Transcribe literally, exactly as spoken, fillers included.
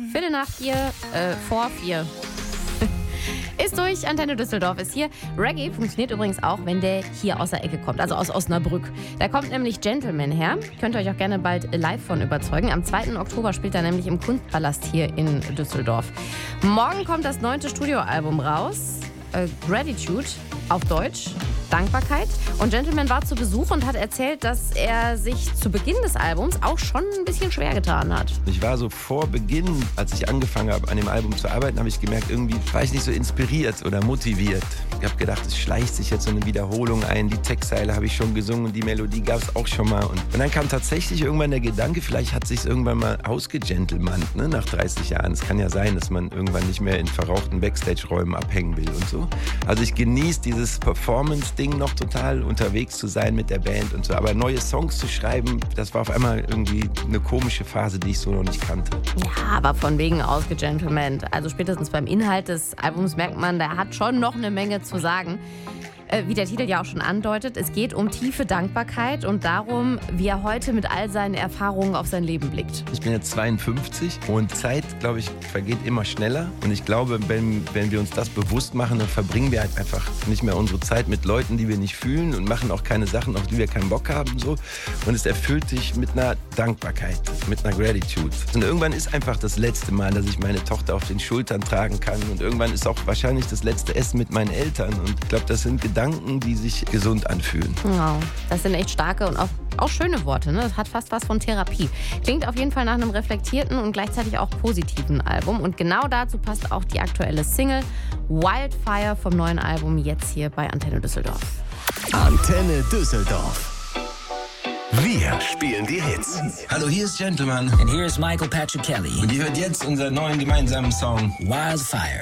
Viertel nach vier, äh, vor vier. Ist durch, Antenne Düsseldorf ist hier. Reggae funktioniert übrigens auch, wenn der hier aus der Ecke kommt, also aus Osnabrück. Da kommt nämlich Gentleman her. Könnt ihr euch auch gerne bald live von überzeugen. Am zweiten Oktober spielt er nämlich im Kunstpalast hier in Düsseldorf. Morgen kommt das neunte Studioalbum raus. Äh, Gratitude auf Deutsch. Dankbarkeit. Und Gentleman war zu Besuch und hat erzählt, dass er sich zu Beginn des Albums auch schon ein bisschen schwer getan hat. Ich war so vor Beginn, als ich angefangen habe, an dem Album zu arbeiten, habe ich gemerkt, irgendwie war ich nicht so inspiriert oder motiviert. Ich habe gedacht, es schleicht sich jetzt so eine Wiederholung ein. Die Textzeile habe ich schon gesungen und die Melodie gab es auch schon mal. Und, und dann kam tatsächlich irgendwann der Gedanke, vielleicht hat sich irgendwann mal ausgegentlemannt, ne, nach dreißig Jahren. Es kann ja sein, dass man irgendwann nicht mehr in verrauchten Backstage-Räumen abhängen will und so. Also ich genieße dieses Performance-Ding noch total, unterwegs zu sein mit der Band und so. Aber neue Songs zu schreiben, das war auf einmal irgendwie eine komische Phase, die ich so noch nicht kannte. Ja, aber von wegen ausgegentlemannt. Also spätestens beim Inhalt des Albums merkt man, der hat schon noch eine Menge zu sagen. Äh, wie der Titel ja auch schon andeutet, es geht um tiefe Dankbarkeit und darum, wie er heute mit all seinen Erfahrungen auf sein Leben blickt. Ich bin jetzt zweiundfünfzig und Zeit, glaube ich, vergeht immer schneller. Und ich glaube, wenn, wenn wir uns das bewusst machen, dann verbringen wir halt einfach nicht mehr unsere Zeit mit Leuten, die wir nicht fühlen und machen auch keine Sachen, auf die wir keinen Bock haben. So. Und es erfüllt dich mit einer Dankbarkeit, mit einer Gratitude. Und irgendwann ist einfach das letzte Mal, dass ich meine Tochter auf den Schultern tragen kann. Und irgendwann ist auch wahrscheinlich das letzte Essen mit meinen Eltern. Und ich glaube, das sind Gedanken, Gedanken, die sich gesund anfühlen. Wow, das sind echt starke und auch, auch schöne Worte. Ne? Das hat fast was von Therapie. Klingt auf jeden Fall nach einem reflektierten und gleichzeitig auch positiven Album. Und genau dazu passt auch die aktuelle Single Wildfire vom neuen Album jetzt hier bei Antenne Düsseldorf. Antenne Düsseldorf. Wir spielen die Hits. Hallo, hier ist Gentleman. And here is Michael Patrick Kelly. Und ihr hört jetzt unseren neuen gemeinsamen Song Wildfire.